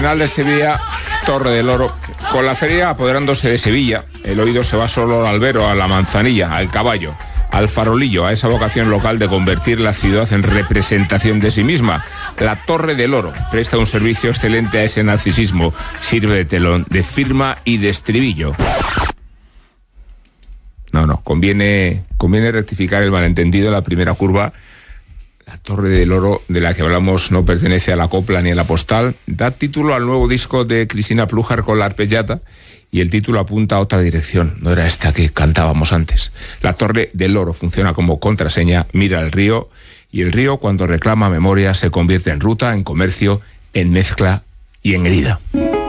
Bienal de Sevilla, Torre del Oro. Con la feria apoderándose de Sevilla, el oído se va solo al albero, a la manzanilla, al caballo, al farolillo, a esa vocación local de convertir la ciudad en representación de sí misma. La Torre del Oro presta un servicio excelente a ese narcisismo, sirve de telón, de firma y de estribillo. No, conviene rectificar el malentendido en la primera curva. La Torre del Oro, de la que hablamos, no pertenece a la copla ni a la postal. Da título al nuevo disco de Cristina Plújar con la arpellata y el título apunta a otra dirección. No era esta que cantábamos antes. La Torre del Oro funciona como contraseña, mira el río, y el río, cuando reclama memoria, se convierte en ruta, en comercio, en mezcla y en herida.